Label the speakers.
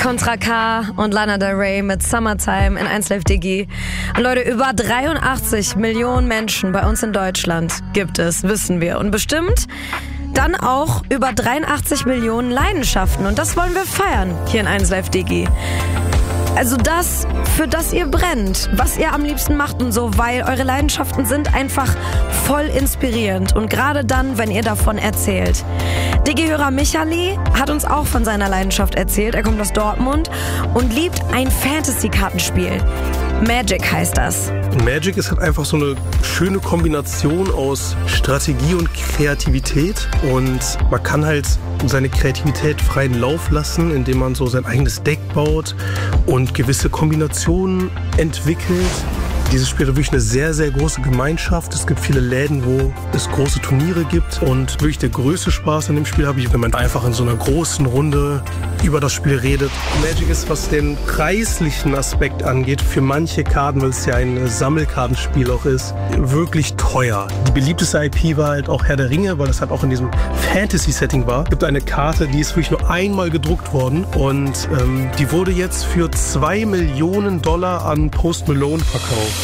Speaker 1: Contra K und Lana Del Rey mit Summertime in 1Live Diggi. Und Leute, über 83 Millionen Menschen bei uns in Deutschland gibt es, wissen wir. Und bestimmt dann auch über 83 Millionen Leidenschaften. Und das wollen wir feiern hier in 1Live Diggi. Also das, für das ihr brennt, was ihr am liebsten macht und so, weil eure Leidenschaften sind einfach voll inspirierend und gerade dann, wenn ihr davon erzählt. Diggi-Hörer Michali hat uns auch von seiner Leidenschaft erzählt. Er kommt aus Dortmund und liebt ein Fantasy-Kartenspiel. Magic heißt das.
Speaker 2: Magic ist halt einfach so eine schöne Kombination aus Strategie und Kreativität und man kann halt seine Kreativität freien Lauf lassen, indem man so sein eigenes Deck baut und gewisse Kombinationen entwickelt. Dieses Spiel hat wirklich eine sehr, sehr große Gemeinschaft. Es gibt viele Läden, wo es große Turniere gibt. Und wirklich der größte Spaß an dem Spiel habe ich, wenn man einfach in so einer großen Runde über das Spiel redet. Magic ist, was den preislichen Aspekt angeht, für manche Karten, weil es ja ein Sammelkartenspiel auch ist, wirklich teuer. Die beliebteste IP war halt auch Herr der Ringe, weil das halt auch in diesem Fantasy-Setting war. Es gibt eine Karte, die ist wirklich nur einmal gedruckt worden und die wurde jetzt für $2 Millionen an Post Malone verkauft.